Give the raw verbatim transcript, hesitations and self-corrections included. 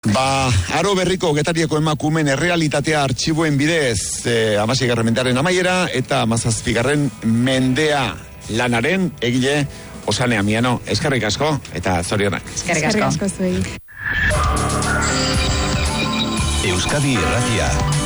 Ba, aro berriko getariako emakumen errealitatea artxiboen bidez, eh, amaseigarren mendearen amaiera eta amazazpigarren mendea lanaren egile Osane Amiano. Eskerrik asko eta zorionak. Eskerrik asko. Eskerrik asko zuei. Euskadi Irratia.